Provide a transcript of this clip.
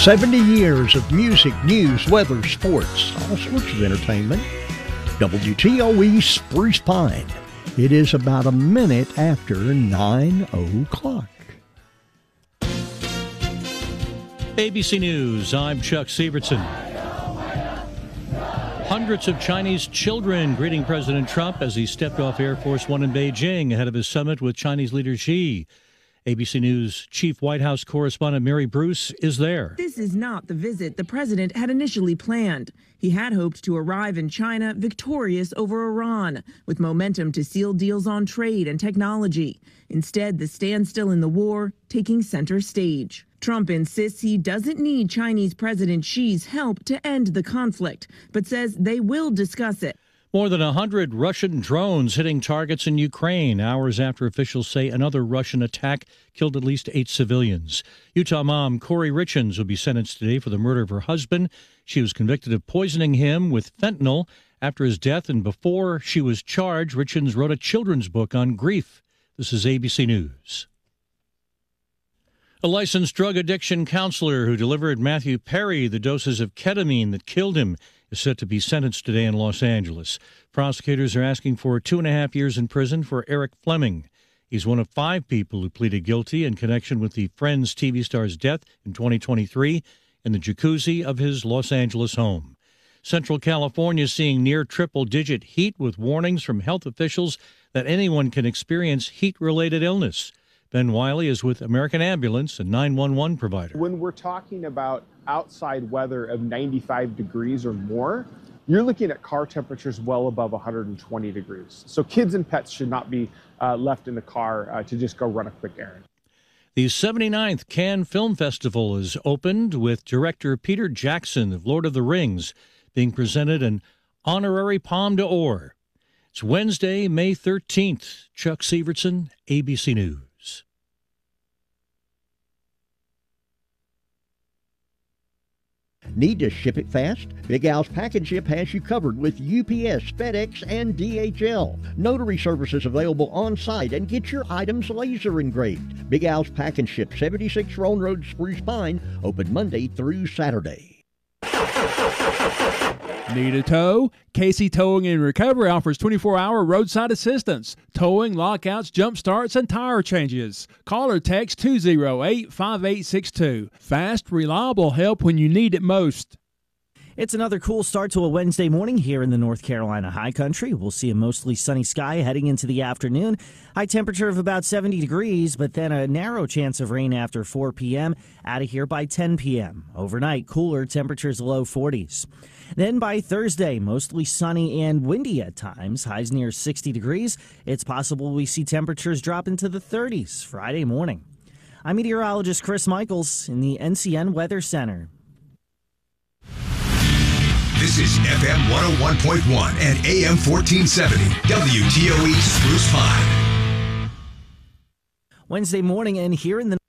70 years of music, news, weather, sports, all sorts of entertainment. WTOE Spruce Pine. It is about a minute after 9 o'clock. ABC News, I'm Chuck Sievertson. Hundreds of Chinese children greeting President Trump as he stepped off Air Force One in Beijing ahead of his summit with Chinese leader Xi. ABC News Chief White House correspondent Mary Bruce is there. This is not the visit the president had initially planned. He had hoped to arrive in China victorious over Iran, with momentum to seal deals on trade and technology. Instead, the standstill in the war taking center stage. Trump insists he doesn't need Chinese President Xi's help to end the conflict, but says they will discuss it. More than 100 Russian drones hitting targets in Ukraine, hours after officials say another Russian attack killed at least 8 civilians. Utah mom Corey Richins will be sentenced today for the murder of her husband. She was convicted of poisoning him with fentanyl after his death, and before she was charged, Richins wrote a children's book on grief. This is ABC News. A licensed drug addiction counselor who delivered Matthew Perry the doses of ketamine that killed him is set to be sentenced today in Los Angeles. Prosecutors are asking for 2.5 years in prison for Eric Fleming. He's one of 5 people who pleaded guilty in connection with the Friends TV star's death in 2023 in the jacuzzi of his Los Angeles home. Central California is seeing near triple-digit heat with warnings from health officials that anyone can experience heat-related illness. Ben Wiley is with American Ambulance, a 911 provider. When we're talking about outside weather of 95 degrees or more, you're looking at car temperatures well above 120 degrees. So kids and pets should not be left in the car to just go run a quick errand. The 79th Cannes Film Festival is opened with director Peter Jackson of Lord of the Rings being presented an honorary Palme d'Or. It's Wednesday, May 13th. Chuck Sievertson, ABC News. Need to ship it fast? Big Al's Package Ship has you covered with UPS, FedEx, and DHL. Notary services available on site, and get your items laser engraved. Big Al's Package Ship, 76 Roan Road, Spruce Pine, open Monday through Saturday. Need a tow? Casey Towing and Recovery offers 24-hour roadside assistance, towing, lockouts, jump starts, and tire changes. Call or text 208-5862. Fast, reliable help when you need it most. It's another cool start to a Wednesday morning here in the North Carolina High Country. We'll see a mostly sunny sky heading into the afternoon. High temperature of about 70 degrees, but then a narrow chance of rain after 4 p.m. Out of here by 10 p.m. Overnight, cooler temperatures low 40s. Then by Thursday, mostly sunny and windy at times. Highs near 60 degrees. It's possible we see temperatures drop into the 30s Friday morning. I'm meteorologist Chris Michaels in the NCN Weather Center. This is FM 101.1 and AM 1470, WTOE Spruce Pine. Wednesday morning, and here in the